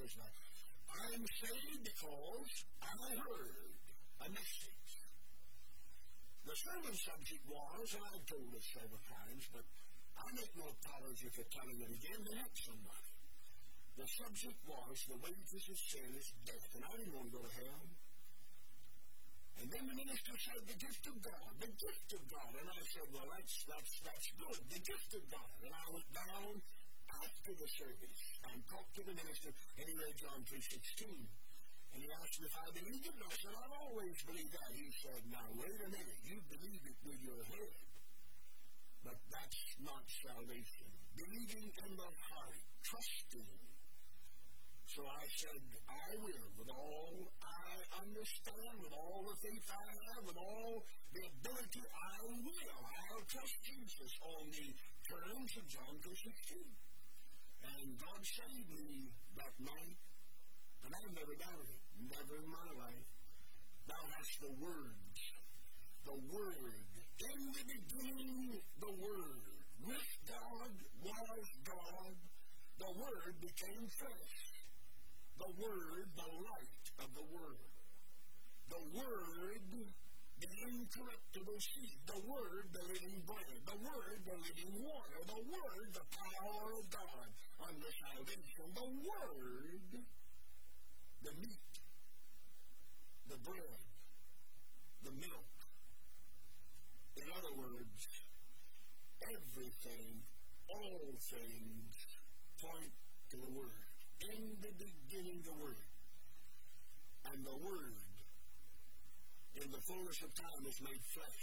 knows that. I'm saved because I heard a message. The sermon subject was, and I've told it several times, but I make no apology for telling it again to help somebody. The subject was, the wages of sin is death, and I didn't want to go to hell. And then the minister said, the gift of God, the gift of God. And I said, well, that's good, the gift of God. And I went down after the service and talked to the minister, and he read John 3:16. And he asked me if I believed it, and I said, I've always believed that. He said, now, wait a minute, you believe it with your head, but that's not salvation. Believing in the heart, trusting. So I said, I will, with all I understand, with all the faith I have, with all the ability, I will. I'll trust Jesus on the terms of John 3:16. And God saved me that night, and I've never doubted it, never in my life. Thou hast the words, the Word, in the beginning, the Word, with God was God, the Word became flesh. The Word, the light of the world. The Word, the incorruptible seed. The Word, the living bread. The Word, the living water. The Word, the power of God unto salvation. The Word, the meat, the bread, the milk. In other words, everything, all things point to the Word. In the beginning, the Word. And the Word, in the fullness of time, is made flesh.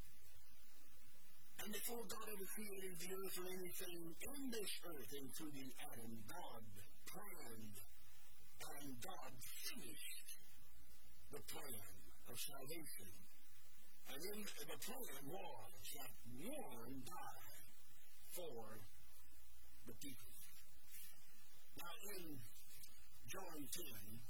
And before God ever created the earth or anything in this earth, including Adam, God planned and God finished the plan of salvation. And then the plan was that one died for the people. Now, in John 10,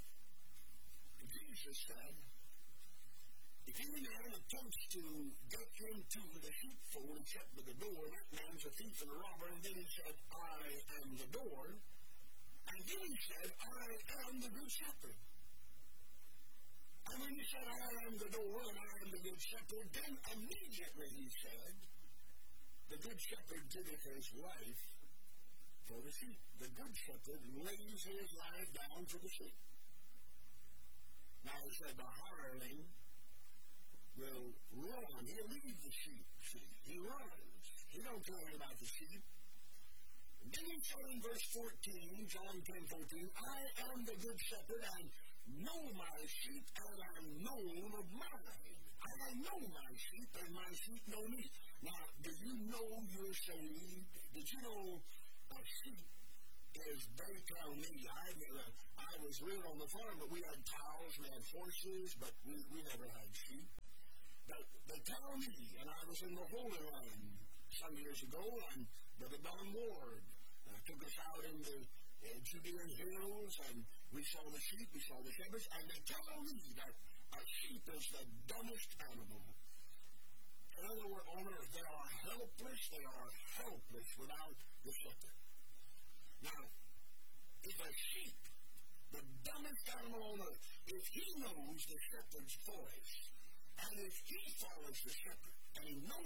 Jesus said, if any man attempts to get into the sheepfold except with the door, that man's a thief and a robber. And then he said, I am the door. And then he said, I am the good shepherd. And when he said, I am the door and I am the good shepherd, then immediately he said, the good shepherd giveth his life for the sheep. The good shepherd lays his life down for the sheep. Now he said, the hireling will run. He'll leave the sheep. He runs. He don't care about the sheep. And then he said in verse 14, John 10:14, I am the good shepherd and know my sheep and am known of mine. I know my sheep and my sheep know me. Now, do you know you're saved? Did you know a sheep is, they tell me, I was reared on the farm, but we had cows, we had horses, but we never had sheep. But they tell me, and I was in the Holy Land some years ago, and Brother Don Ward took us out in the Judean hills, and we saw the sheep, we saw the shepherds, and they tell me that a sheep is the dumbest animal. In other words, on earth, they are helpless without the shepherd. Now, if a sheep, the dumbest animal on earth, if he knows the shepherd's voice, and if he follows the shepherd, and he knows